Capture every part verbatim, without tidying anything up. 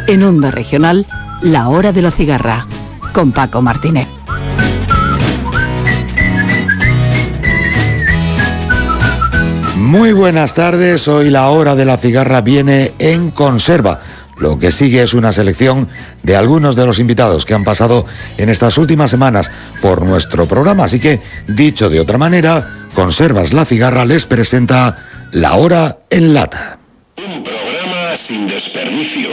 En Onda Regional, La Hora de la Cigarra, con Paco Martínez. Muy buenas tardes, hoy La Hora de la Cigarra viene en conserva. Lo que sigue es una selección de algunos de los invitados que han pasado en estas últimas semanas por nuestro programa. Así que, dicho de otra manera, Conservas la Cigarra les presenta La Hora en Lata. Un programa sin desperdicio.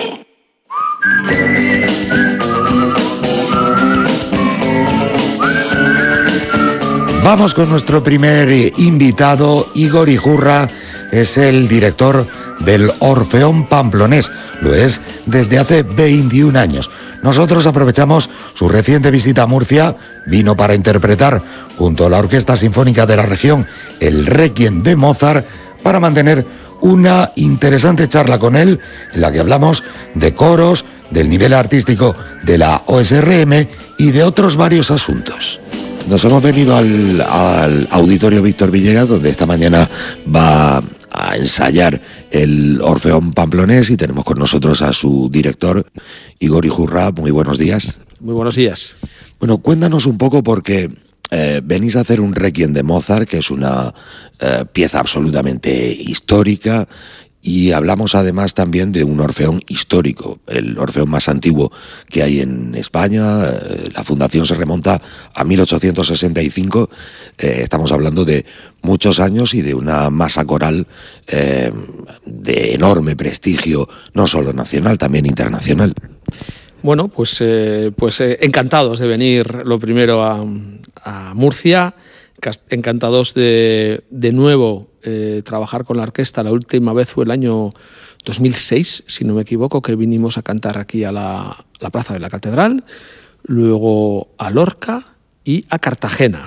Vamos con nuestro primer invitado. Igor Yjurra es el director del Orfeón Pamplonés. Lo es desde hace veintiún años. Nosotros aprovechamos su reciente visita a Murcia. Vino para interpretar, junto a la Orquesta Sinfónica de la región, el Requiem de Mozart, para mantener una interesante charla con él, en la que hablamos de coros, del nivel artístico de la O S R M y de otros varios asuntos. Nos hemos venido al, al Auditorio Víctor Villegas, donde esta mañana va a ensayar el Orfeón Pamplonés, y tenemos con nosotros a su director, Igor Yjurra. Muy buenos días. Muy buenos días. Bueno, cuéntanos un poco, porque eh, venís a hacer un Requiem de Mozart, que es una eh, pieza absolutamente histórica, y hablamos además también de un orfeón histórico, el orfeón más antiguo que hay en España. Eh, la fundación se remonta a mil ochocientos sesenta y cinco, eh, estamos hablando de muchos años y de una masa coral eh, de enorme prestigio, no solo nacional, también internacional. Bueno, pues, eh, pues eh, encantados de venir lo primero a, a Murcia, encantados de, de nuevo eh, trabajar con la orquesta. La última vez fue el año dos mil seis, si no me equivoco, que vinimos a cantar aquí a la, la Plaza de la Catedral, luego a Lorca y a Cartagena.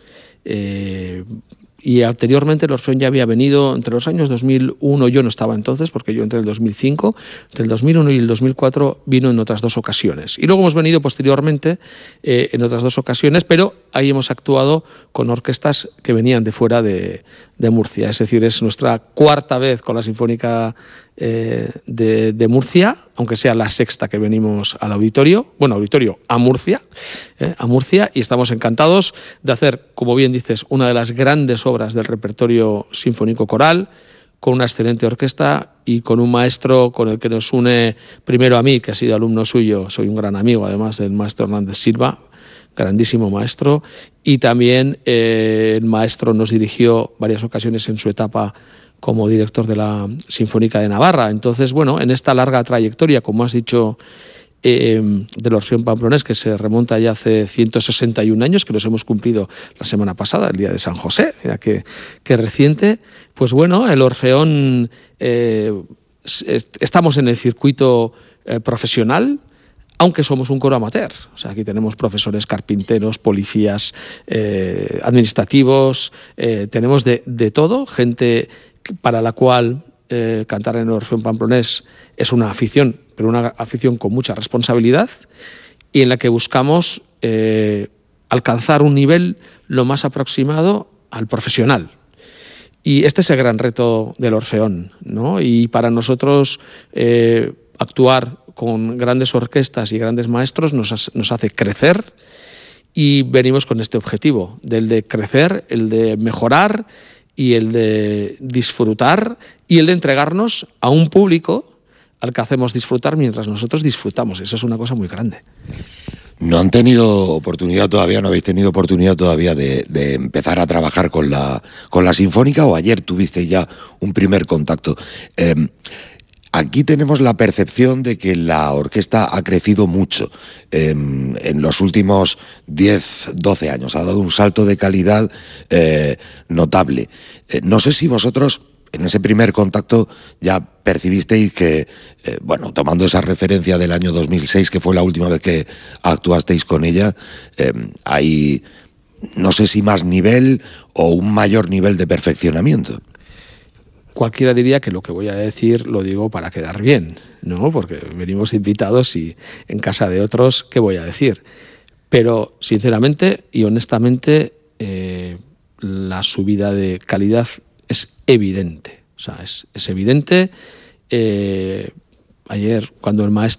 Eh, y anteriormente el Orfeón ya había venido entre los años dos mil uno, yo no estaba entonces porque yo entré en el dos mil cinco, entre el dos mil uno y el dos mil cuatro vino en otras dos ocasiones. Y luego hemos venido posteriormente eh, en otras dos ocasiones, pero ahí hemos actuado con orquestas que venían de fuera de, de Murcia. Es decir, es nuestra cuarta vez con la Sinfónica eh, de, de Murcia, aunque sea la sexta que venimos al auditorio, bueno, auditorio a Murcia, eh, a Murcia, y estamos encantados de hacer, como bien dices, una de las grandes obras del repertorio sinfónico coral, con una excelente orquesta y con un maestro con el que nos une primero a mí, que ha sido alumno suyo, soy un gran amigo además del maestro Hernández Silva, grandísimo maestro, y también eh, el maestro nos dirigió varias ocasiones en su etapa como director de la Sinfónica de Navarra. Entonces, bueno, en esta larga trayectoria, como has dicho, eh, del Orfeón Pamplonés, que se remonta ya hace ciento sesenta y un años, que los hemos cumplido la semana pasada, el día de San José, mira que, que reciente, pues bueno, el Orfeón, eh, estamos en el circuito eh, profesional, aunque somos un coro amateur. O sea, aquí tenemos profesores carpinteros, policías, eh, administrativos, eh, tenemos de, de todo, gente para la cual eh, cantar en el Orfeón Pamplonés es una afición, pero una afición con mucha responsabilidad, y en la que buscamos eh, alcanzar un nivel lo más aproximado al profesional. Y este es el gran reto del Orfeón, ¿no? Y para nosotros eh, actuar con grandes orquestas y grandes maestros nos, nos hace crecer, y venimos con este objetivo, del de crecer, el de mejorar y el de disfrutar y el de entregarnos a un público al que hacemos disfrutar mientras nosotros disfrutamos. Eso es una cosa muy grande. ¿No han tenido oportunidad todavía, no habéis tenido oportunidad todavía de, de empezar a trabajar con la, con la Sinfónica, o ayer tuvisteis ya un primer contacto? Eh, Aquí tenemos la percepción de que la orquesta ha crecido mucho eh, en los últimos diez, doce años. Ha dado un salto de calidad eh, notable. Eh, no sé si vosotros, en ese primer contacto, ya percibisteis que, eh, bueno, tomando esa referencia del año dos mil seis, que fue la última vez que actuasteis con ella, eh, hay, no sé si más nivel o un mayor nivel de perfeccionamiento. Cualquiera diría que lo que voy a decir lo digo para quedar bien, ¿no? Porque venimos invitados y en casa de otros, ¿qué voy a decir? Pero sinceramente y honestamente, eh, la subida de calidad es evidente. O sea, es, es evidente. Eh, ayer, cuando el maestro